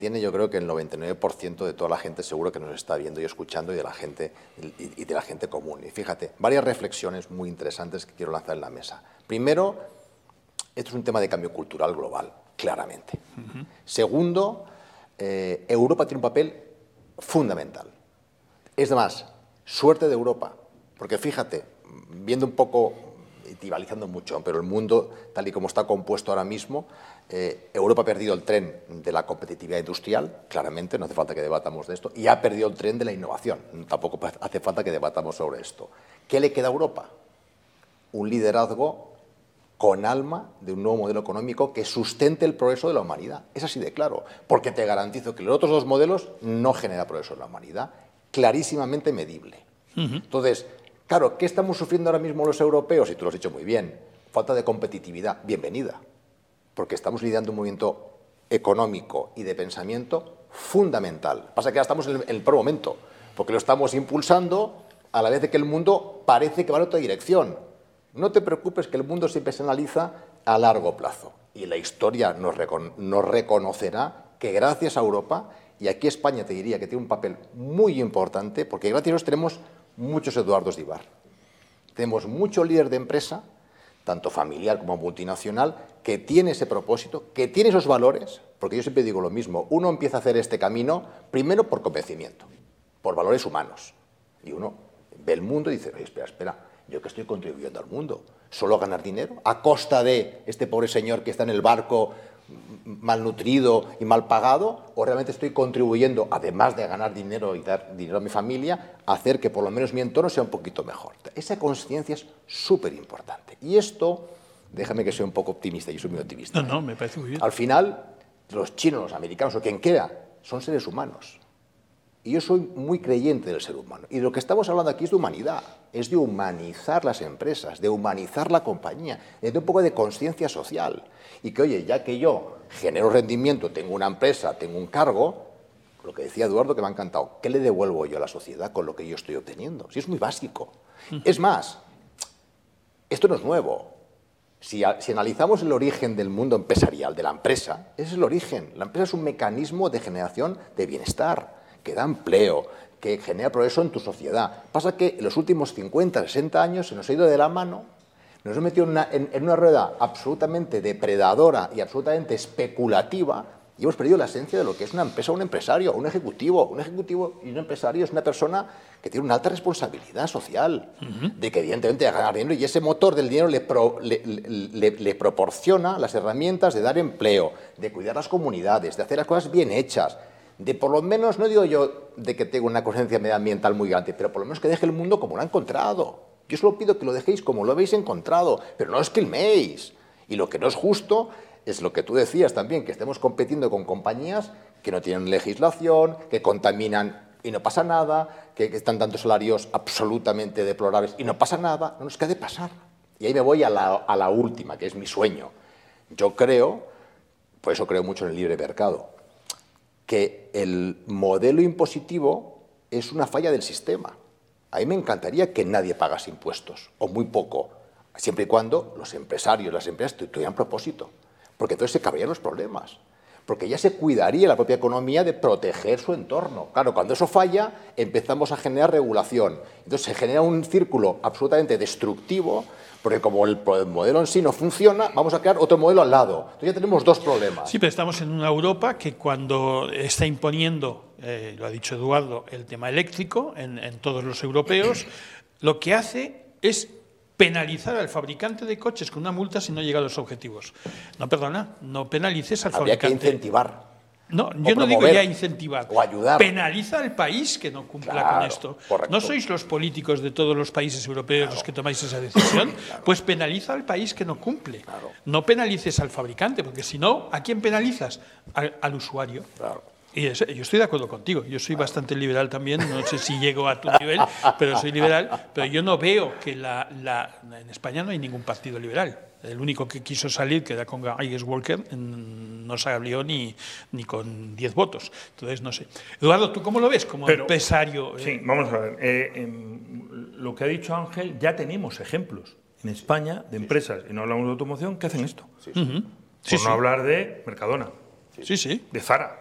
tiene yo creo que el 99% de toda la gente seguro que nos está viendo y escuchando y de la gente común. Y fíjate, varias reflexiones muy interesantes que quiero lanzar en la mesa. Primero, esto es un tema de cambio cultural global, claramente. Segundo, Europa tiene un papel fundamental. Es más, suerte de Europa, porque fíjate, viendo un poco, tribalizando mucho, pero el mundo tal y como está compuesto ahora mismo, Europa ha perdido el tren de la competitividad industrial, claramente, no hace falta que debatamos de esto, y ha perdido el tren de la innovación, tampoco hace falta que debatamos sobre esto. ¿Qué le queda a Europa? Un liderazgo con alma de un nuevo modelo económico que sustente el progreso de la humanidad. Es así de claro, porque te garantizo que los otros dos modelos no generan progreso de la humanidad, clarísimamente medible. Entonces, claro, ¿qué estamos sufriendo ahora mismo los europeos? Y tú lo has dicho muy bien, falta de competitividad, bienvenida, porque estamos liderando un movimiento económico y de pensamiento fundamental. Pasa que ahora estamos en el peor momento, porque lo estamos impulsando a la vez de que el mundo parece que va en otra dirección. No te preocupes, que el mundo siempre se analiza a largo plazo, y la historia nos reconocerá que gracias a Europa, y aquí España te diría que tiene un papel muy importante, porque gracias a Dios tenemos muchos Eduardos de Ibar. Tenemos mucho líder de empresa, tanto familiar como multinacional, que tiene ese propósito, que tiene esos valores, porque yo siempre digo lo mismo, uno empieza a hacer este camino primero por convencimiento, por valores humanos, y uno ve el mundo y dice, oye, espera, ¿yo que estoy contribuyendo al mundo? ¿Solo a ganar dinero? ¿A costa de este pobre señor que está en el barco malnutrido y mal pagado? ¿O realmente estoy contribuyendo, además de ganar dinero y dar dinero a mi familia, a hacer que por lo menos mi entorno sea un poquito mejor? Esa conciencia es súper importante. Y esto, déjame que sea un poco optimista, yo soy muy optimista. No, me parece muy bien. Al final, los chinos, los americanos o quien quiera, son seres humanos. Y yo soy muy creyente del ser humano. Y lo que estamos hablando aquí es de humanidad, es de humanizar las empresas, de humanizar la compañía, de un poco de conciencia social. Y que, oye, ya que yo genero rendimiento, tengo una empresa, tengo un cargo, lo que decía Eduardo que me ha encantado, ¿qué le devuelvo yo a la sociedad con lo que yo estoy obteniendo? Si es muy básico. Es más, esto no es nuevo. Si analizamos el origen del mundo empresarial, de la empresa, ese es el origen. La empresa es un mecanismo de generación de bienestar, que da empleo, que genera progreso en tu sociedad. Pasa que en los últimos 50, 60 años se nos ha ido de la mano, nos hemos metido en una rueda absolutamente depredadora y absolutamente especulativa y hemos perdido la esencia de lo que es una empresa, un empresario, un ejecutivo. Un ejecutivo y un empresario es una persona que tiene una alta responsabilidad social, de que evidentemente va a ganar dinero y ese motor del dinero le proporciona las herramientas de dar empleo, de cuidar las comunidades, de hacer las cosas bien hechas, de por lo menos, no digo yo de que tenga una conciencia medioambiental muy grande, pero por lo menos que deje el mundo como lo ha encontrado. Yo solo pido que lo dejéis como lo habéis encontrado, pero no os quilméis. Y lo que no es justo es lo que tú decías también, que estemos compitiendo con compañías que no tienen legislación, que contaminan y no pasa nada, que están dando salarios absolutamente deplorables y no pasa nada. No nos quede pasar. Y ahí me voy a la última, que es mi sueño. Yo creo, por eso creo mucho en el libre mercado, que el modelo impositivo es una falla del sistema. A mí me encantaría que nadie pagase impuestos, o muy poco, siempre y cuando los empresarios, las empresas tuvieran propósito, porque entonces se acabarían los problemas, porque ya se cuidaría la propia economía de proteger su entorno. Claro, cuando eso falla, empezamos a generar regulación. Entonces se genera un círculo absolutamente destructivo, porque como el modelo en sí no funciona, vamos a crear otro modelo al lado. Entonces ya tenemos dos problemas. Sí, pero estamos en una Europa que cuando está imponiendo, lo ha dicho Eduardo, el tema eléctrico en todos los europeos, lo que hace es penalizar al fabricante de coches con una multa si no llega a los objetivos. No, perdona, no penalices al fabricante. Habría que incentivar. No, yo no digo ya incentivar. O ayudar. Penaliza al país que no cumpla con esto. Correcto. ¿No sois los políticos de todos los países europeos los que tomáis esa decisión? Pues penaliza al país que no cumple. No penalices al fabricante, porque si no, ¿a quién penalizas? Al usuario. Y yo estoy de acuerdo contigo. Yo soy bastante liberal también. No sé si llego a tu nivel, pero soy liberal. Pero yo no veo que en España no hay ningún partido liberal. El único que quiso salir, que era con Ayes Walker, no salió ni con 10 votos. Entonces, no sé. Eduardo, ¿tú cómo lo ves como empresario? Sí, vamos a ver. Lo que ha dicho Ángel, ya tenemos ejemplos en España de empresas, y no hablamos de automoción, que hacen esto. Por no hablar de Mercadona, de Zara.